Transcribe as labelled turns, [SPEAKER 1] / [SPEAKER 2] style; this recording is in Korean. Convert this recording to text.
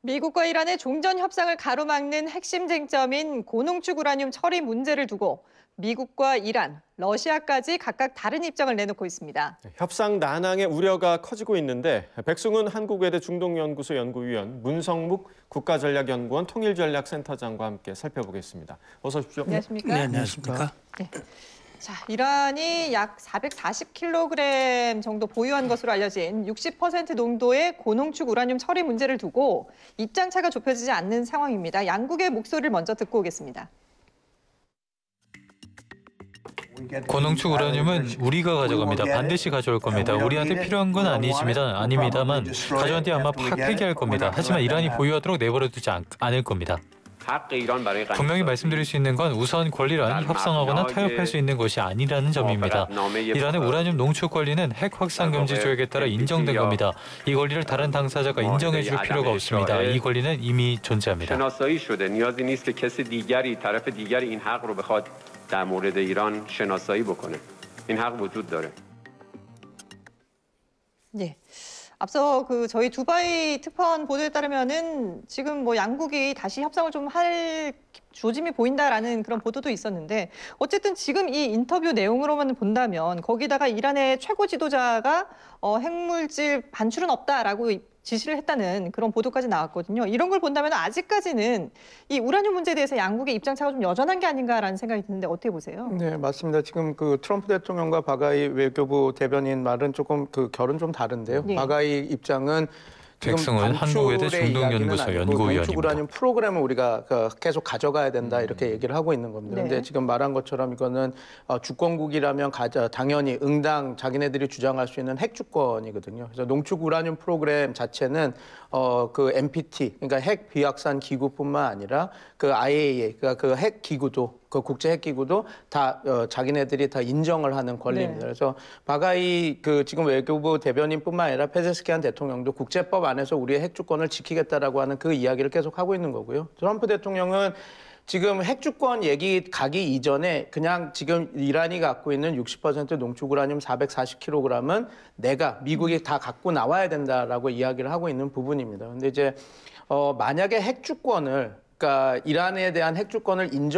[SPEAKER 1] 미국과 이란의 종전 협상을 가로막는 핵심 쟁점인 고농축 우라늄 처리 문제를 두고 미국과 이란, 러시아까지 각각 다른 입장을 내놓고 있습니다.
[SPEAKER 2] 협상 난항의 우려가 커지고 있는데 백승훈 한국외대 중동연구소 연구위원, 문성묵 국가전략연구원 통일전략센터장과 함께 살펴보겠습니다. 어서 오십시오.
[SPEAKER 1] 안녕하십니까?
[SPEAKER 3] 네, 안녕하십니까?
[SPEAKER 1] 네. 자, 이란이 약 440kg 정도 보유한 것으로 알려진 60% 농도의 고농축 우라늄 처리 문제를 두고 입장차가 좁혀지지 않는 상황입니다. 양국의 목소리를 먼저 듣고 오겠습니다.
[SPEAKER 3] 고농축 우라늄은 우리가 가져갑니다. 반드시 가져올 겁니다. 우리한테 필요한 건 아닙니다만 가져온 뒤 아마 폐기할 겁니다. 하지만 이란이 보유하도록 내버려두지 않을 겁니다. 분명히 말씀드릴 수 있는 건 우선 권리란 협상하거나 타협할 수 있는 것이 아니라는 점입니다. 이란의 우라늄 농축 권리는 핵 확산 금지 조약에 따라 인정된 겁니다. 이 권리를 다른 당사자가 인정해 줄 필요가 없습니다. 이 권리는 이미 존재합니다.
[SPEAKER 4] در مورد ایران شناسایی بکنه. این حق وجود داره.
[SPEAKER 1] 네. 앞서 저희 두바이 특파원 보도에 따르면은 지금 양국이 다시 협상을 좀 할 조짐이 보인다라는 그런 보도도 있었는데 어쨌든 지금 이 인터뷰 내용으로만 본다면 거기다가 이란의 최고 지도자가 핵물질 반출은 없다라고 지시를 했다는 그런 보도까지 나왔거든요. 이런 걸 본다면 아직까지는 이 우라늄 문제에 대해서 양국의 입장차가 좀 여전한 게 아닌가라는 생각이 드는데 어떻게 보세요?
[SPEAKER 5] 네, 맞습니다. 지금 트럼프 대통령과 바가이 외교부 대변인 말은 조금 결은 좀 다른데요.
[SPEAKER 1] 네.
[SPEAKER 5] 바가이 입장은
[SPEAKER 3] 백승훈 한국외대 중동연구소 연구위원입니다.
[SPEAKER 5] 농축 우라늄 프로그램을 우리가 계속 가져가야 된다 이렇게 얘기를 하고 있는 겁니다. 그런데
[SPEAKER 1] 네.
[SPEAKER 5] 지금 말한 것처럼 이거는 주권국이라면 당연히 응당 자기네들이 주장할 수 있는 핵 주권이거든요. 그래서 농축 우라늄 프로그램 자체는 NPT 그러니까 핵 비확산 기구뿐만 아니라 IAEA 그러니까 핵 기구도 국제 핵 기구도 다 자기네들이 다 인정을 하는 권리입니다.
[SPEAKER 1] 네.
[SPEAKER 5] 그래서 바가이 지금 외교부 대변인뿐만 아니라 페제스키안 대통령도 국제법 안에서 우리의 핵 주권을 지키겠다라고 하는 그 이야기를 계속 하고 있는 거고요. 트럼프 대통령은 지금 핵 주권 얘기 가기 이전에 그냥 지금 이란이 갖고 있는 60% 농축 우라늄 440kg은 미국이 다 갖고 나와야 된다라고 이야기를 하고 있는 부분입니다. 근데 이제 만약에 핵 주권을 그러니까 이란에 대한 핵 주권을